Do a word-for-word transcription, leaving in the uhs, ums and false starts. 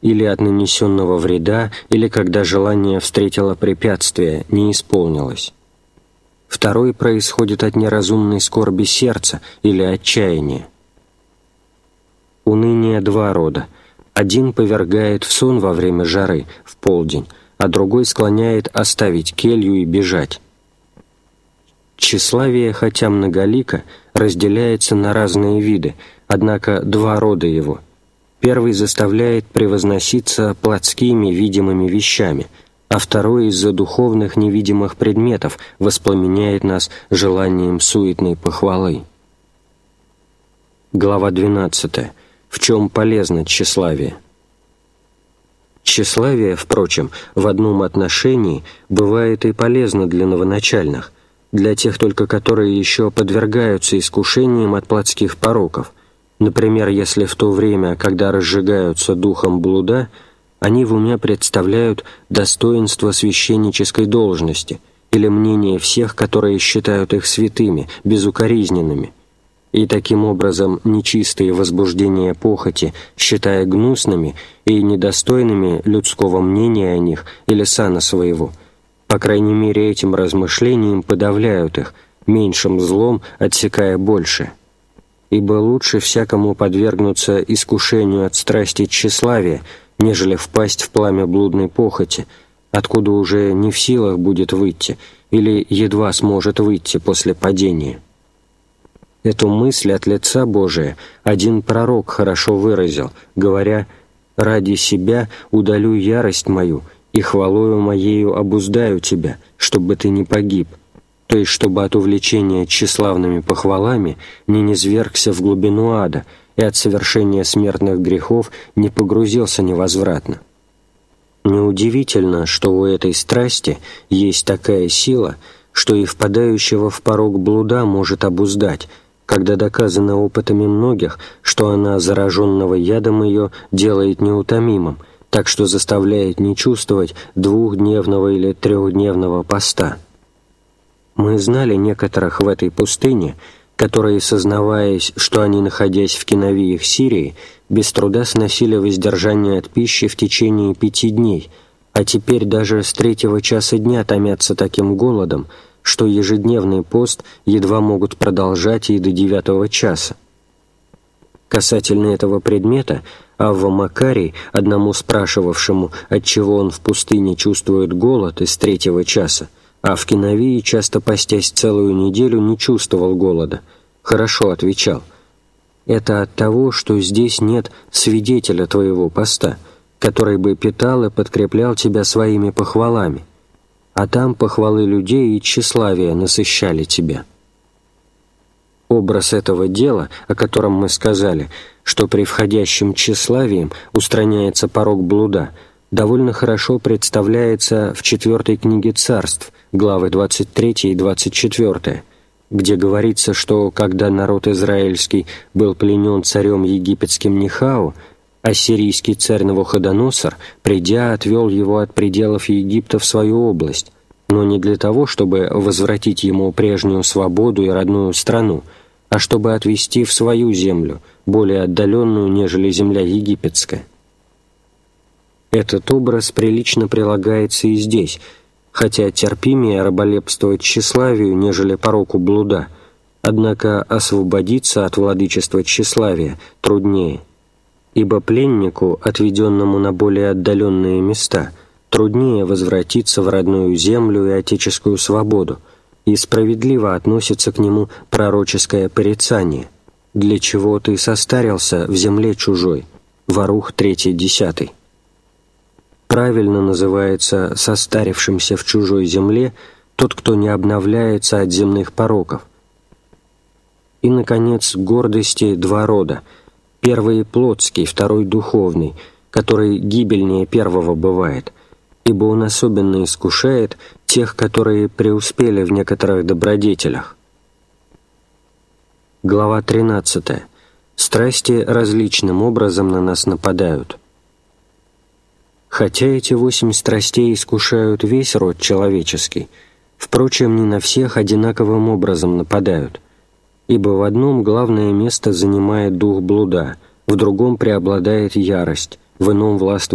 или от нанесенного вреда, или когда желание встретило препятствие, не исполнилось. Второй происходит от неразумной скорби сердца или отчаяния. Уныние два рода. Один повергает в сон во время жары, в полдень, а другой склоняет оставить келью и бежать. Тщеславие, хотя многолико, разделяется на разные виды, однако два рода его. Первый заставляет превозноситься плотскими видимыми вещами, а второй из-за духовных невидимых предметов воспламеняет нас желанием суетной похвалы. Глава двенадцатая. В чем полезно тщеславие? Тщеславие, впрочем, в одном отношении бывает и полезно для новоначальных, для тех только, которые еще подвергаются искушениям от плотских пороков. Например, если в то время, когда разжигаются духом блуда, они в уме представляют достоинство священнической должности или мнение всех, которые считают их святыми, безукоризненными, и таким образом нечистые возбуждения похоти, считая гнусными и недостойными людского мнения о них или сана своего, по крайней мере этим размышлением подавляют их, меньшим злом отсекая большее. Ибо лучше всякому подвергнуться искушению от страсти тщеславия, нежели впасть в пламя блудной похоти, откуда уже не в силах будет выйти или едва сможет выйти после падения. Эту мысль от лица Божия один пророк хорошо выразил, говоря: «Ради себя удалю ярость мою, и хвалою моею обуздаю тебя, чтобы ты не погиб», то есть чтобы от увлечения тщеславными похвалами не низвергся в глубину ада и от совершения смертных грехов не погрузился невозвратно. Неудивительно, что у этой страсти есть такая сила, что и впадающего в порок блуда может обуздать, когда доказано опытами многих, что она зараженного ядом ее делает неутомимым, так что заставляет не чувствовать двухдневного или трехдневного поста. Мы знали некоторых в этой пустыне, которые, сознаваясь, что они, находясь в киновиях Сирии, без труда сносили воздержание от пищи в течение пяти дней, а теперь даже с третьего часа дня томятся таким голодом, что ежедневный пост едва могут продолжать и до девятого часа. Касательно этого предмета, Авва Макарий, одному спрашивавшему, отчего он в пустыне чувствует голод из третьего часа, а в Киновии, часто постясь целую неделю, не чувствовал голода, хорошо отвечал: «Это от того, что здесь нет свидетеля твоего поста, который бы питал и подкреплял тебя своими похвалами, а там похвалы людей и тщеславие насыщали тебя». Образ этого дела, о котором мы сказали, что при входящем тщеславием устраняется порок блуда, довольно хорошо представляется в четвертой книге Царств, главы двадцать третья и двадцать четвёртая, где говорится, что когда народ израильский был пленен царем египетским Нехау, ассирийский царь Навуходоносор, придя, отвел его от пределов Египта в свою область, но не для того, чтобы возвратить ему прежнюю свободу и родную страну, а чтобы отвести в свою землю, более отдаленную, нежели земля египетская. Этот образ прилично прилагается и здесь, хотя терпимее раболепствовать тщеславию, нежели пороку блуда, однако освободиться от владычества тщеславия труднее, ибо пленнику, отведенному на более отдаленные места, труднее возвратиться в родную землю и отеческую свободу, и справедливо относится к нему пророческое порицание: «Для чего ты состарился в земле чужой?» Варух три десять. Правильно называется состарившимся в чужой земле тот, кто не обновляется от земных пороков. И, наконец, гордости два рода. Первый – плотский, второй – духовный, который гибельнее первого бывает, ибо он особенно искушает тех, которые преуспели в некоторых добродетелях. Глава тринадцатая. Страсти различным образом на нас нападают. Хотя эти восемь страстей искушают весь род человеческий, впрочем, не на всех одинаковым образом нападают, ибо в одном главное место занимает дух блуда, в другом преобладает ярость, в ином властвует